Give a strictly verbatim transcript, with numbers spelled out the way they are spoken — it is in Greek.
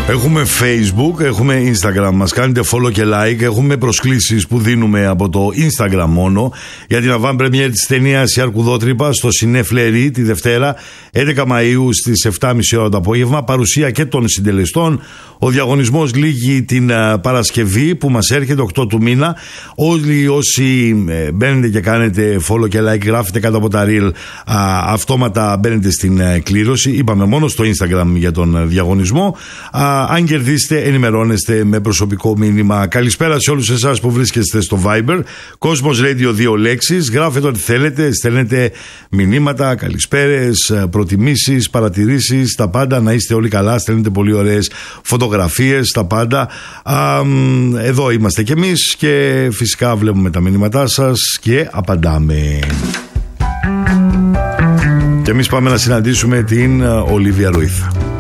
Έχουμε Facebook, έχουμε Instagram. Μας κάνετε follow και like. Έχουμε προσκλήσεις που δίνουμε από το Instagram μόνο για την avant premiere της ταινίας «Η Αρκουδότρυπα» στο Σινέ Φλερί τη Δευτέρα έντεκα Μαΐου στις επτά και μισή ώρα το απόγευμα. Παρουσία και των συντελεστών. Ο διαγωνισμός λήγει την uh, Παρασκευή που μας έρχεται οκτώ του μήνα. Όλοι όσοι ε, μπαίνετε και κάνετε follow και like, γράφετε κάτω από τα reel, uh, αυτόματα μπαίνετε στην uh, κλήρωση. Είπαμε μόνο στο Instagram για τον uh, διαγωνισμό. Uh, αν κερδίσετε, ενημερώνεστε με προσωπικό μήνυμα. Καλησπέρα σε όλους εσάς που βρίσκεστε στο Viber. Κόσμος Radio δύο λέξεις. Γράφετε ό,τι θέλετε. Στέλνετε μηνύματα, καλησπέρες, προτιμήσεις, παρατηρήσεις, τα πάντα. Να είστε όλοι καλά. Στέλνετε πολύ ωραίες φωτογραφίες, τα πάντα. Α, εδώ είμαστε κι εμείς και φυσικά βλέπουμε τα μηνύματά σας και απαντάμε. Και εμείς πάμε να συναντήσουμε την Ολίβια Ρουίθα.